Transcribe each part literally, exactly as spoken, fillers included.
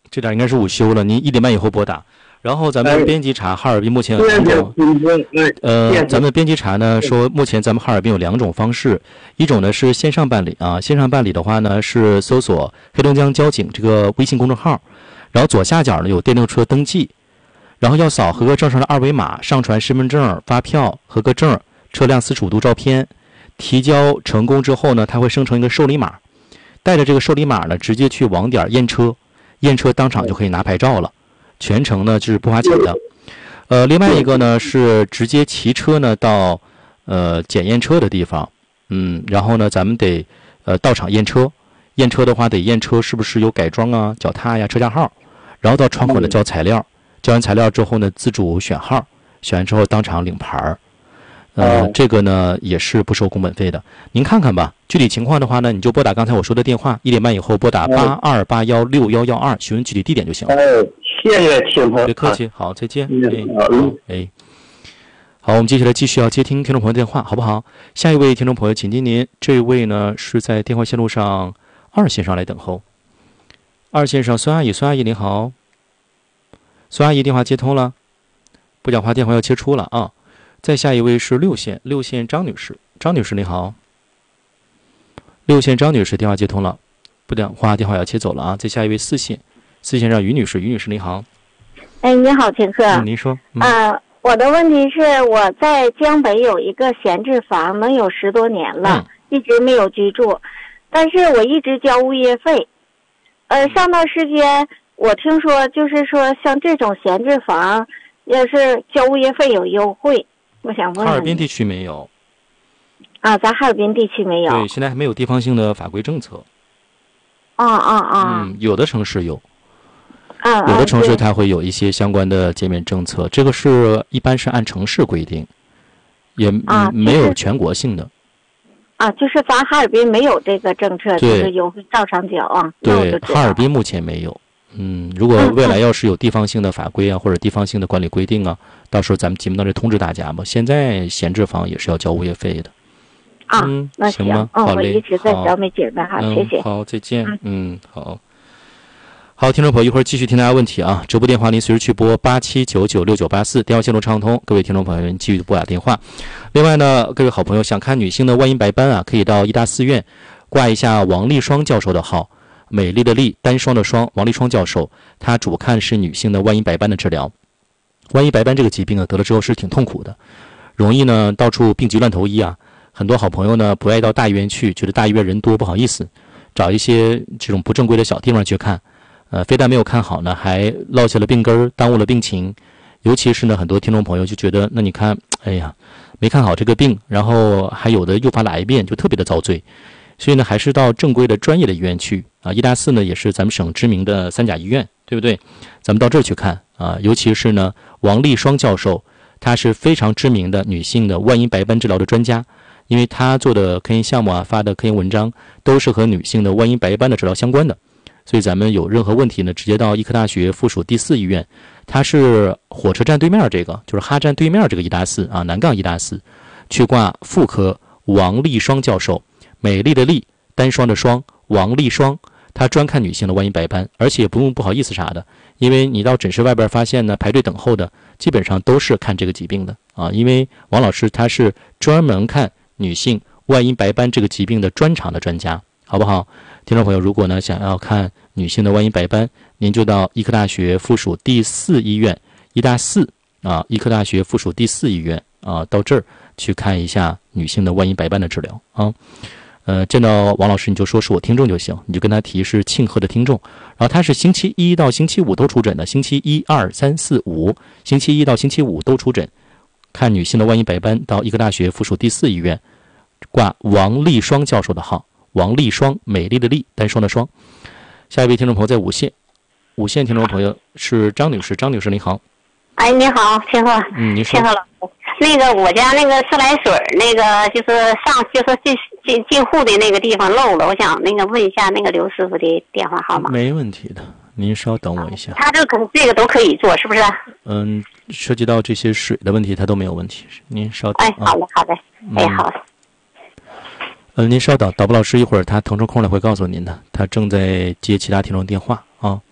这点应该是午休了，您一点半以后拨打。然后咱们编辑查哈尔滨目前有两种，呃，咱们编辑查呢说，目前咱们哈尔滨有两种方式，一种呢是线上办理啊，线上办理的话呢是搜索黑龙江交警这个微信公众号，然后左下角呢有电动车登记，然后要扫合格证上的二维码，上传身份证、发票、合格证、车辆四十五度照片，提交成功之后呢，它会生成一个受理码，带着这个受理码呢直接去网点验车，验车当场就可以拿牌照了。全程呢就是不花钱的，呃，另外一个呢是直接骑车呢到呃检验车的地方，嗯，然后呢咱们得呃到场验车，验车的话得验车是不是有改装啊、脚踏呀、车架号，然后到窗口呢交材料，交完材料之后呢自主选号，选完之后当场领牌儿，呃，这个呢也是不收工本费的，您看看吧。具体情况的话呢，你就拨打刚才我说的电话，一点半以后拨打八二八幺六幺幺二，询问具体地点就行了。 谢谢听众， 别客气，好，再见。哎，好，哎，好，我们接下来继续要接听听众朋友电话，好不好？下一位听众朋友，请听您，这位呢是在电话线路上二线上来等候。二线上孙阿姨，孙阿姨您好，孙阿姨电话接通了，不讲话电话要切出了啊。再下一位是六线，六线张女士，张女士您好，六线张女士电话接通了，不讲话电话要切走了啊。再下一位四线。四线上于女士，于女士您好。 哎，你好，秦克。 嗯，您说。 嗯、呃，我的问题是我在江北有一个闲置房，能有十多年了，嗯、一直没有居住，但是我一直交物业费。呃，上段时间我听说，就是说像这种闲置房，要是交物业费有优惠，我想问问。 哈尔滨地区没有。 啊，咱哈尔滨地区没有。 对，现在还没有地方性的法规政策。 啊啊啊！ 嗯，有的城市有。 嗯， 有的城市它会有一些相关的减免政策，这个是一般是按城市规定，也、 啊、 没有全国性的。 啊，就是咱哈尔滨没有这个政策，就是优惠照常缴啊。 对，哈尔滨目前没有。嗯，如果未来要是有地方性的法规啊，嗯、或者地方性的管理规定啊，到时候咱们节目当中通知大家吧。现在闲置房也是要交物业费的。 啊， 嗯， 那行吗？ 嗯， 好嘞， 我一直在找美姐的哈，谢谢。 好，再见。嗯，嗯好。好，听众朋友，一会儿继续听大家问题啊！直播电话您随时去拨八七九九六九八四，电话线路畅通，各位听众朋友们继续拨打电话。另外呢，各位好朋友想看女性的外阴白斑啊，可以到医大四院挂一下王丽双教授的号，美丽的丽，单双的双，王丽双教授，他主看是女性的外阴白斑的治疗。外阴白斑这个疾病呢，得了之后是挺痛苦的，容易呢到处病急乱投医啊。很多好朋友呢不爱到大医院去，觉得大医院人多不好意思，找一些这种不正规的小地方去看。呃，非但没有看好呢，还落下了病根儿，耽误了病情。尤其是呢，很多听众朋友就觉得，那你看，哎呀，没看好这个病，然后还有的诱发了癌变，就特别的遭罪。所以呢，还是到正规的专业的医院去啊。医大四呢，也是咱们省知名的三甲医院，对不对？咱们到这儿去看啊。尤其是呢，王丽双教授，他是非常知名的女性的外阴白斑治疗的专家，因为他做的科研项目啊，发的科研文章都是和女性的外阴白斑的治疗相关的。所以咱们有任何问题呢，直接到医科大学附属第四医院，它是火车站对面这个，就是哈站对面这个医大四啊，南杠医大四，去挂妇科王丽双教授，美丽的丽，单双的双，王丽双，他专看女性的外阴白斑，而且不用不好意思啥的，因为你到诊室外边发现呢，排队等候的基本上都是看这个疾病的啊，因为王老师他是专门看女性外阴白斑这个疾病的专长的专家，好不好？听众朋友，如果呢想要看女性的外阴白斑，您就到医科大学附属第四医院，医大四啊，医科大学附属第四医院啊，到这儿去看一下女性的外阴白斑的治疗啊。呃，见到王老师你就说是我听众就行，你就跟他提是庆贺的听众。然后他是星期一到星期五都出诊的，星期一、二、三、四、五，星期一到星期五都出诊，看女性的外阴白斑，到医科大学附属第四医院挂王丽双教授的号。王丽双，美丽的丽，单双的双。下一位听众朋友在五线，五线听众朋友是张女士，张女士您好。 哎，你好，庆贺。 嗯，您说。 庆贺老师，那个我家那个自来水那个就是上就是进进进户的那个地方漏了，我想那个问一下那个刘师傅的电话号码。 没问题的，您稍等我一下。 他这个这个都可以做，是不是？ 嗯，涉及到这些水的问题，他都没有问题。您稍等。 哎，好的，好的。哎，好的。 呃，您稍等，导播老师一会儿他腾出空来会告诉您的，他正在接其他听众电话啊。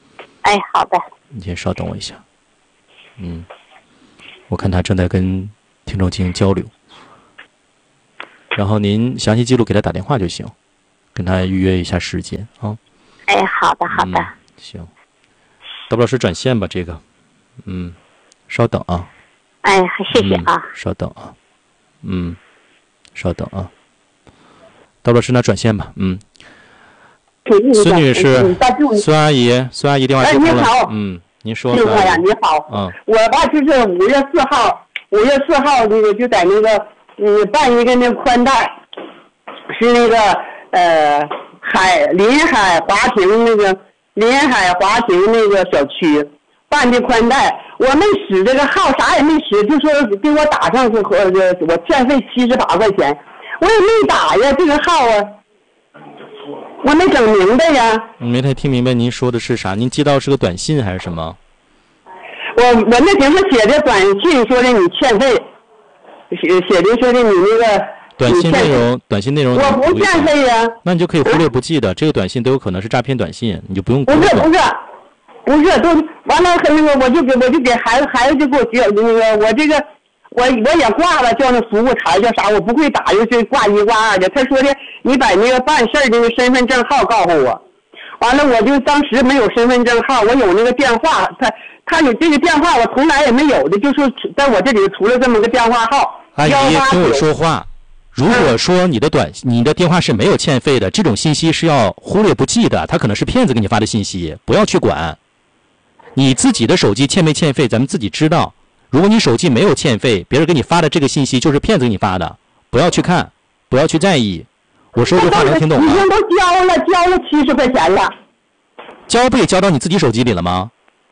哎，好的。 你先稍等我一下。嗯，我看他正在跟听众进行交流，然后您详细记录给他打电话就行，跟他预约一下时间啊。 哎，好的，好的。 嗯、行，导播老师转线吧，这个，嗯，稍等啊。 哎，谢谢啊。 嗯、稍等啊，嗯，稍等啊。导播老师，那转线吧，嗯。孙女士，孙阿姨，孙阿姨电话接通了。 你好， 嗯，您说。 金华呀，你好。 嗯。 我吧就是五月四号，五月四号那个就在那个嗯办一个那宽带，是那个呃海临海华庭那个临海华庭那个小区办的宽带，我没使这个号，啥也没使，就说给我打上去，和我欠费七十八块钱，我也没打呀这个号啊。我没整明白呀， 没太听明白您说的是啥？您接到是个短信还是什么？ 我我那顶上写的短信说的你欠费，写写的说的你那个短信内容，短信内容我不欠费呀。 那你就可以忽略不计的，这个短信都有可能是诈骗短信，你就不用。 不是不是不是，都完了那个我就给我就给孩子孩子就给我接那个我这个。我我也挂了，叫那服务台叫啥？我不会打，就是挂一挂二的。他说的，你把那个办事儿的那身份证号告诉我。完了，我就当时没有身份证号，我有那个电话，他他有这个电话，我从来也没有的，就是在我这里除了这么个电话号。 阿姨，听我说话。如果说你的短、嗯、你的电话是没有欠费的，这种信息是要忽略不计的，他可能是骗子给你发的信息，不要去管。你自己的手机欠没欠费，咱们自己知道。如果你手机没有欠费，别人给你发的这个信息就是骗子给你发的，不要去看，不要去在意。我说这话能听懂吗？ 已经都交了，交了七十块钱了。 交不也交到你自己手机里了吗？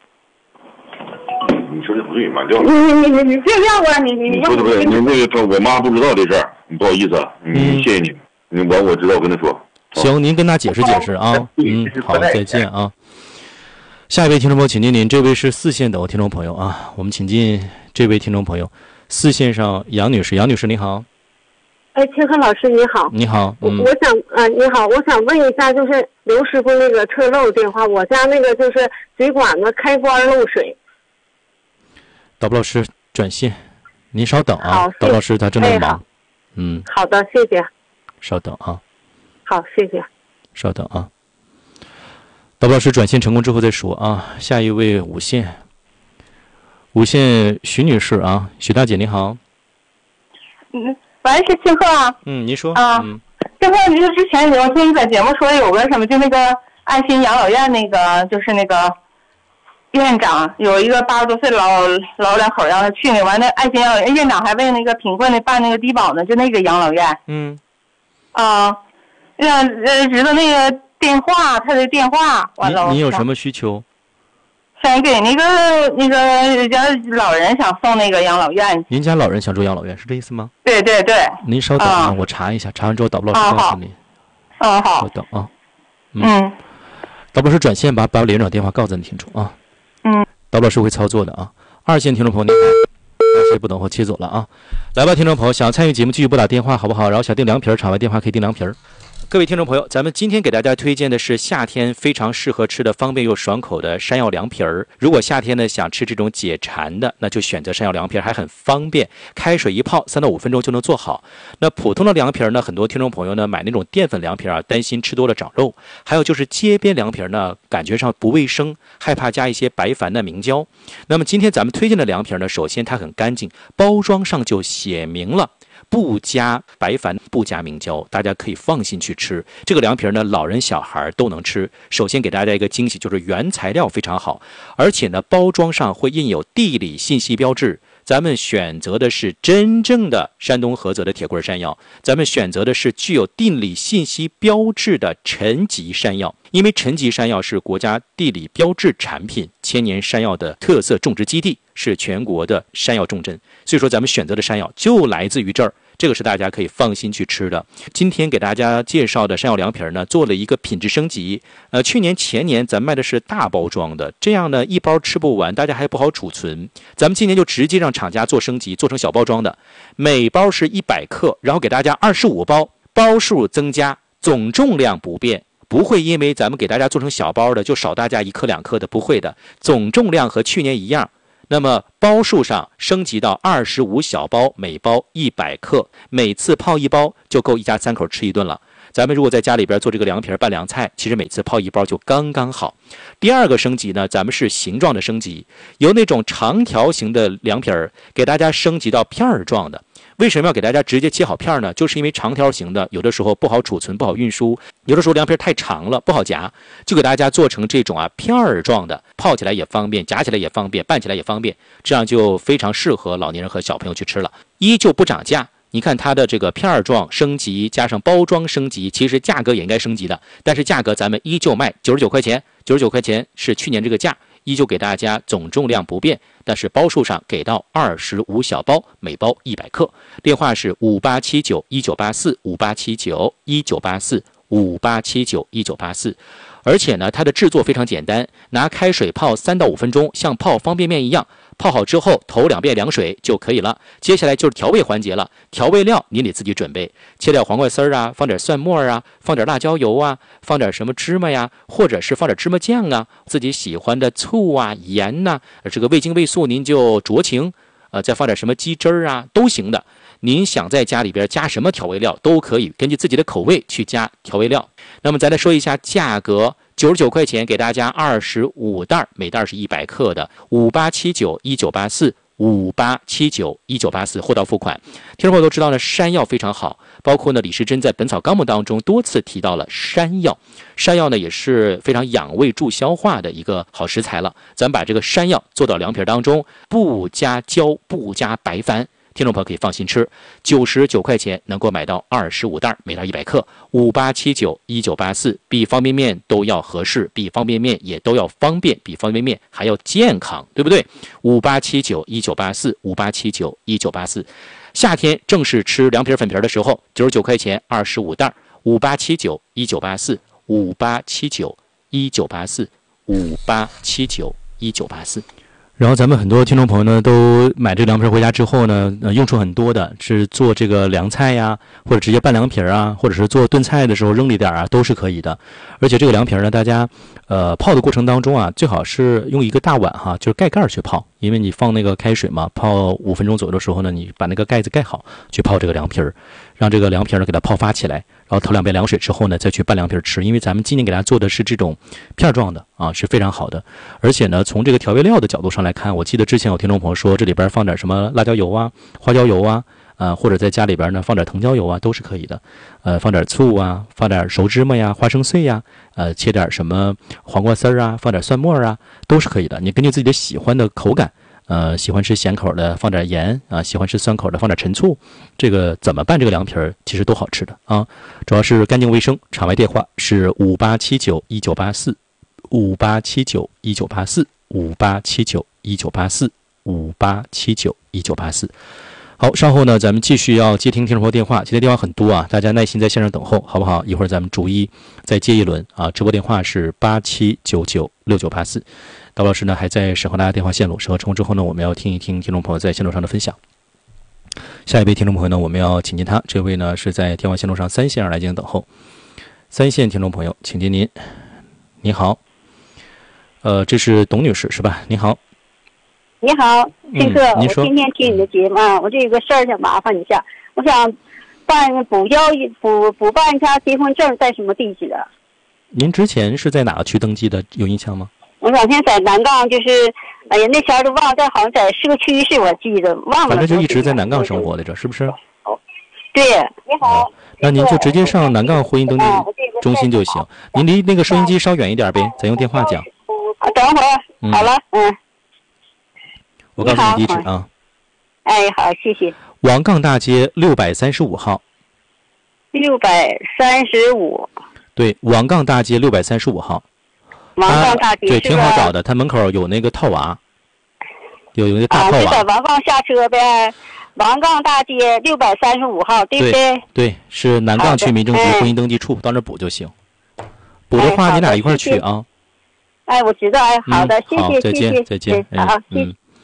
你说的不对，满交。 你你你你这样啊，你你你说的不对，你那个我妈不知道这事儿，不好意思，嗯，谢谢你，你我我知道，我跟她说。 行，您跟她解释解释啊。嗯，好，再见啊。下一位听众朋友，请进您，这位是四线的听众朋友啊，我们请进这位听众朋友，四线上杨女士，杨女士你好。 哎，清河老师你好。 你好，嗯、 我想啊、呃，你好，我想问一下，就是刘师傅那个侧漏电话，我家那个就是水管子开关漏水。 导播老师转线，您稍等啊，导播老师他正在忙。哎、嗯。 好的，谢谢。 稍等啊。 好，谢谢。 稍等啊。导播老师转线成功之后再说啊。下一位五线，五线徐女士啊，徐大姐你好。 嗯，喂，是清鹤啊。 嗯，您说啊。 嗯。 清鹤，你就之前我听你在节目说有个什么，就那个爱心养老院那个，就是那个院长有一个八十多岁老老两口让他去那完了，爱心养老院院长还为那个贫困的办那个低保呢，就那个养老院。 嗯。 啊，让呃知道那个。电话，他的电话完了。 你有什么需求？ 想给那个那个家老人想送那个养老院。 您家老人想住养老院是这意思吗？ 对对对。 您稍等啊，我查一下，查完之后导播老师告诉你。 嗯好。 稍等啊。 嗯。 导播老师转线吧，把连长电话告诉你听众啊。 嗯。 导播老师会操作的啊。二线听众朋友您好，感谢不等候切走了啊。来吧，听众朋友，想参与节目继续拨打电话好不好？然后想订凉皮儿，场外电话可以订凉皮儿。各位听众朋友，咱们今天给大家推荐的是夏天非常适合吃的方便又爽口的山药凉皮儿。如果夏天呢想吃这种解馋的，那就选择山药凉皮儿，还很方便，开水一泡，三到五分钟就能做好。那普通的凉皮儿呢，很多听众朋友呢买那种淀粉凉皮儿啊，担心吃多了长肉；还有就是街边凉皮儿呢，感觉上不卫生，害怕加一些白矾的明胶。那么今天咱们推荐的凉皮儿呢，首先它很干净，包装上就写明了。不加白矾，不加明胶，大家可以放心去吃。这个凉皮呢，老人小孩都能吃。首先给大家一个惊喜，就是原材料非常好，而且呢，包装上会印有地理信息标志。咱们选择的是真正的山东菏泽的铁棍山药，咱们选择的是具有地理信息标志的陈吉山药，因为陈吉山药是国家地理标志产品，千年山药的特色种植基地，是全国的山药重镇，所以说咱们选择的山药就来自于这儿。这个是大家可以放心去吃的。今天给大家介绍的山药凉皮呢，做了一个品质升级。呃，去年前年咱卖的是大包装的，这样呢一包吃不完，大家还不好储存。咱们今年就直接让厂家做升级，做成小包装的，每包是一百克，然后给大家二十五包，包数增加，总重量不变。 不会因为咱们给大家做成小包的就少大家一克两克的，不会的，总重量和去年一样。那么包数上升级到二十五小包，每包一百克，每次泡一包就够一家三口吃一顿了。咱们如果在家里边做这个凉皮拌凉菜，其实每次泡一包就刚刚好。第二个升级呢，咱们是形状的升级，由那种长条形的凉皮儿给大家升级到片儿状的。为什么要给大家直接切好片呢？就是因为长条形的有的时候不好储存，不好运输，有的时候凉皮太长了不好夹，就给大家做成这种啊片儿状的，泡起来也方便，夹起来也方便，拌起来也方便，这样就非常适合老年人和小朋友去吃了。依旧不涨价，你看它的这个片儿状升级加上包装升级，其实价格也应该升级的，但是价格咱们依旧卖九十九块钱，九十九块钱是去年这个价，依旧给大家总重量不变，但是包数上给到二十五小包，每包一百克。电话是五八七九一九八四五八七九一九八四五八七九一九八四。而且呢，它的制作非常简单，拿开水泡三到五分钟，像泡方便面一样。泡好之后，头两遍凉水就可以了。接下来就是调味环节了，调味料你得自己准备，切点黄瓜丝儿啊，放点蒜末啊，放点辣椒油啊，放点什么芝麻呀，或者是放点芝麻酱啊，自己喜欢的醋啊、盐呐、啊，这个味精味素您就酌情，呃，再放点什么鸡汁儿啊，都行的。您想在家里边加什么调味料都可以，根据自己的口味去加调味料。那么再来说一下价格，九十九块钱给大家二十五袋，每袋是一百克的，五八七九一九八四五八七九一九八四，货到付款。听众朋友都知道呢，山药非常好，包括呢李时珍在《本草纲目》当中多次提到了山药，山药呢也是非常养胃助消化的一个好食材了。咱们把这个山药做到凉皮当中，不加椒，不加白矾。听众朋友可以放心吃，九十九块钱能够买到二十五袋，每袋一百克，五八七九一九八四，比方便面都要合适，比方便面也都要方便，比方便面还要健康，对不对？五八七九一九八四，五八七九一九八四。夏天正是吃凉皮粉皮的时候，九十九块钱二十五袋，五八七九一九八四，五八七九一九八四，五八七九一九八四。然后咱们很多听众朋友呢，都买这个凉皮回家之后呢，呃，用处很多的，是做这个凉菜呀，或者直接拌凉皮啊，或者是做炖菜的时候扔里点啊，都是可以的。而且这个凉皮呢，大家呃泡的过程当中啊，最好是用一个大碗哈，就是盖盖去泡，因为你放那个开水嘛，泡五分钟左右的时候呢，你把那个盖子盖好，去泡这个凉皮儿，让这个凉皮呢给它泡发起来。然后头两杯凉水之后呢，再去拌凉皮吃，因为咱们今年给大家做的是这种片状的啊，是非常好的。而且呢，从这个调味料的角度上来看，我记得之前有听众朋友说，这里边放点什么辣椒油啊、花椒油啊，呃，或者在家里边呢放点藤椒油啊，都是可以的。呃，放点醋啊，放点熟芝麻呀、花生碎呀，呃，切点什么黄瓜丝儿啊，放点蒜末啊，都是可以的。你根据自己的喜欢的口感。呃，喜欢吃咸口的放点盐啊，喜欢吃酸口的放点陈醋，这个怎么拌这个凉皮儿，其实都好吃的啊。主要是干净卫生。场外电话是五八七九一九八四，五八七九一九八四，五八七九一九八四，五八七九一九八四。好，稍后呢，咱们继续要接听听众朋友电话，今天电话很多啊，大家耐心在线上等候，好不好？一会儿咱们逐一再接一轮啊。直播电话是八七九九六九八四。刀老师呢还在审核大家电话线路，审核成功之后呢，我们要听一听听众朋友在线路上的分享。下一位听众朋友呢，我们要请进他，这位呢是在电话线路上三线上来进行等候。三线听众朋友，请接您。你好，呃，这是董女士是吧？你好。 你好，这个、 嗯、 我今天听你的节目啊，我这个事儿想麻烦你一下，我想办补交补补办一下结婚证，在什么地址啊？ 您之前是在哪个区登记的？有印象吗？ 我两天在南杠，就是哎呀，那前儿都忘了，在好像在市区是我记得忘了。 反正就一直在南杠生活的，这是不是？ 对，你好。 哦、那您就直接上南杠婚姻登记中心就行。您离那个收音机稍远一点呗，咱用电话讲。 啊、等会儿、嗯，好了，嗯。 我告诉你地址啊。 哎，好，谢谢。 王杠大街六百三十五号。 六百三十五。 对，王杠大街六百三十五号。 王杠大街、啊、 对，挺好找的。他门口有那个套娃，有有那个大套娃。 啊，就在王杠下车呗。王杠大街六百三十五号，对不对？ 对，是南杠区民政局婚姻登记处，到那儿补就行。补的话，你俩一块儿去啊。 哎，我知道，哎，好的， 嗯、 谢谢， 再见， 谢谢再见， 好，谢谢。 嗯。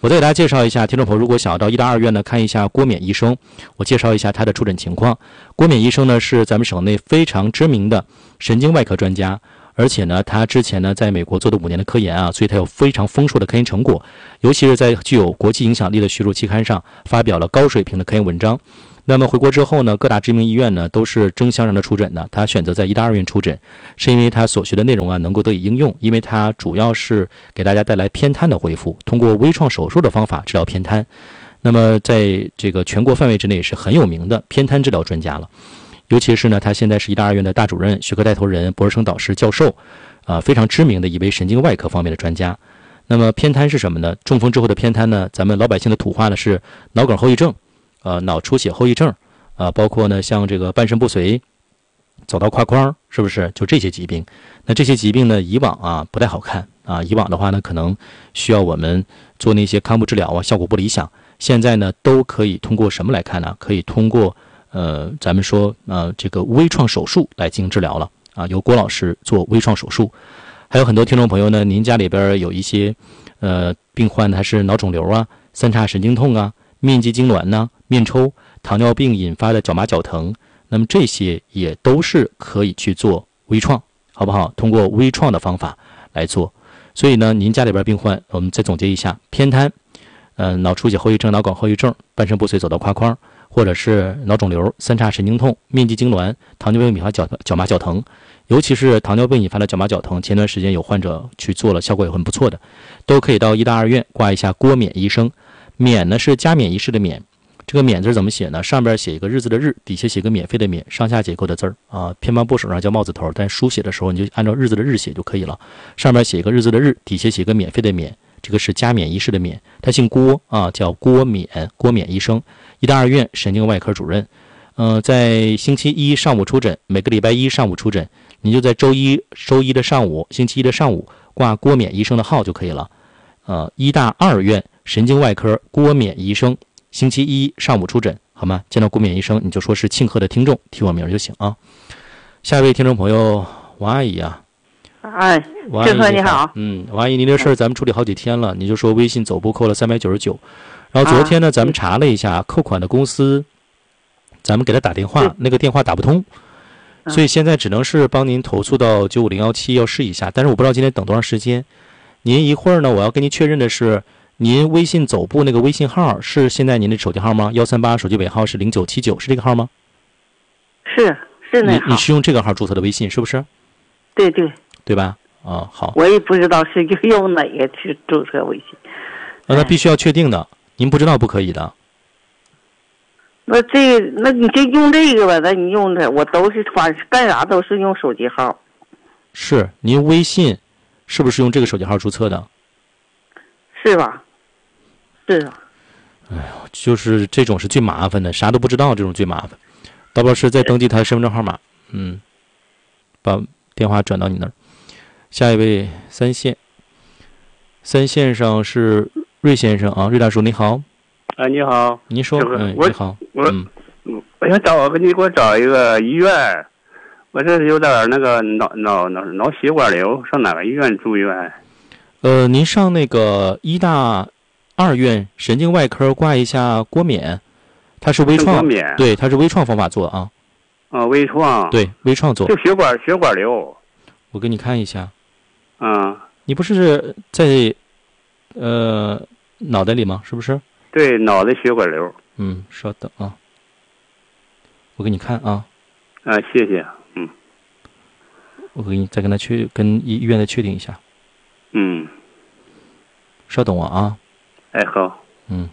我再给大家介绍一下，听众朋友如果想要到医大二院呢看一下郭冕医生，我介绍一下他的出诊情况。郭冕医生呢是咱们省内非常知名的神经外科专家，而且呢他之前呢在美国做的五年的科研啊，所以他有非常丰硕的科研成果，尤其是在具有国际影响力的学术期刊上发表了高水平的科研文章。那么回国之后呢，各大知名医院呢都是争相让他出诊的，他选择在医大二院出诊，是因为他所学的内容啊能够得以应用，因为他主要是给大家带来偏瘫的恢复，通过微创手术的方法治疗偏瘫。那么在这个全国范围之内是很有名的偏瘫治疗专家了，尤其是呢他现在是医大二院的大主任、学科带头人、博士生导师、教授，啊、呃、非常知名的一位神经外科方面的专家。那么偏瘫是什么呢？中风之后的偏瘫呢，咱们老百姓的土话呢是脑梗后遗症。呃，脑出血后遗症，啊、呃，包括呢，像这个半身不遂、走道跨框，是不是？就这些疾病。那这些疾病呢，以往啊不太好看啊，以往的话呢，可能需要我们做那些康复治疗啊，效果不理想。现在呢，都可以通过什么来看呢？可以通过呃，咱们说呃，这个微创手术来进行治疗了啊，由郭老师做微创手术。还有很多听众朋友呢，您家里边有一些呃病患他是脑肿瘤啊、三叉神经痛啊、面肌痉挛呢、面抽、糖尿病引发的脚麻脚疼，那么这些也都是可以去做微创，好不好？通过微创的方法来做。所以呢，您家里边病患，我们再总结一下：偏瘫、呃，脑出血后遗症、脑梗后遗症、半身不遂、走道跨框，或者是脑肿瘤、三叉神经痛、面肌痉挛、糖尿病引发脚脚麻脚疼，尤其是糖尿病引发的脚麻脚疼，前段时间有患者去做了，效果也很不错的，都可以到医大二院挂一下郭冕医生。冕呢是加冕仪式的冕。这个冕字怎么写呢？上边写一个日字的日，底下写个免费的免，上下结构的字儿啊。偏旁部首上叫帽字头，但书写的时候你就按照日字的日写就可以了。上边写一个日字的日，底下写个免费的免，这个是加冕仪式的冕。他姓郭啊，叫郭冕，郭冕医生，医大二院神经外科主任。呃，在星期一上午出诊，每个礼拜一上午出诊，你就在周一周一的上午、星期一的上午挂郭冕医生的号就可以了。呃，医大二院神经外科郭冕医生。星期一上午出诊，好吗？见到郭冕医生，你就说是庆贺的听众，提我名就行啊。下一位听众朋友，王阿姨啊， 哎， 王阿姨你好， 嗯，王阿姨，您这事儿咱们处理好几天了，你就说微信走步扣了三百九十九，然后昨天呢，咱们查了一下扣款的公司，咱们给他打电话，那个电话打不通，所以现在只能是帮您投诉到九五零幺七，要试一下，但是我不知道今天等多长时间。您一会儿呢，我要跟您确认的是。您微信走步那个微信号是现在您的手机号吗？幺三八手机尾号是零九七九，是这个号吗？ 是是那号。 你你是用这个号注册的微信是不是？ 对对对吧？啊，好。 我也不知道是用哪个去注册微信。 那、啊、那必须要确定的，您不知道不可以的。 那这那你就用这个吧，那你用的我都是反干啥都是用手机号。 是您微信是不是用这个手机号注册的？ 是吧？是啊。 哎呦，就是这种是最麻烦的，啥都不知道，这种最麻烦。倒不是再登记他的身份证号码，嗯，把电话转到你那儿。下一位三线，三线上是瑞先生啊，瑞大叔你好。 啊，你好。 您说，嗯， 我你好。 我、 嗯、 我想找个你给我找一个医院，我这有点那个脑脑脑脑血管瘤，上哪个医院住院？ 呃，您上那个医大二院神经外科挂一下郭冕，他是微创，对，他是微创方法做啊。 啊，微创。 对，微创做。 就血管血管瘤。 我给你看一下。 嗯。 你不是在呃脑袋里吗？是不是？ 对，脑袋血管瘤。 嗯，稍等啊，我给你看啊。 啊，谢谢。嗯。 我给你再跟他确跟医院再确定一下。 嗯， 稍等我啊。 哎，好。 嗯，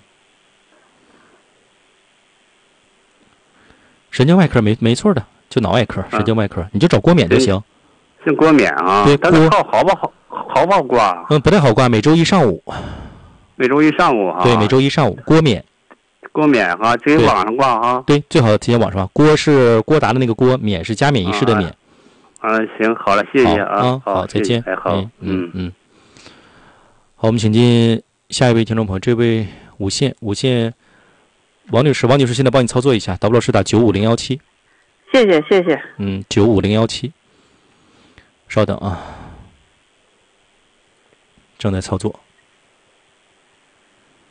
神经外科没没错的，就脑外科、神经外科，啊、你就找郭冕就行。 姓郭冕啊？ 对， 但是好好不好好不好挂？ 嗯，不太好挂，每周一上午。 每周一上午哈。 对，每周一上午，郭冕。 郭冕哈，直接网上挂哈。 对，最好直接网上挂。郭是郭达的那个郭，冕是加冕仪式的冕。 啊，啊行，好了，谢谢啊。 好，好，再见。 哎，好， 嗯嗯嗯。好，我们请进下一位听众朋友，这位五线五线王女士，王女士现在帮你操作一下 ，W 是打九五零幺七。 谢谢谢谢。 嗯，九五零幺七。稍等啊，正在操作。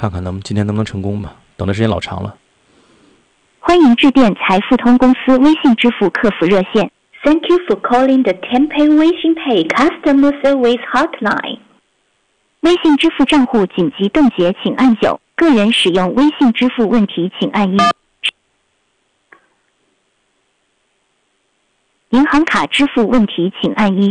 看看能今天能不能成功吧，等的时间老长了。 欢迎致电财付通公司微信支付客服热线。Thank you for calling the Tenpay 微信 Pay Customer Service Hotline。微信支付账户紧急冻结，请按九；个人使用微信支付问题，请按一；银行卡支付问题，请按一。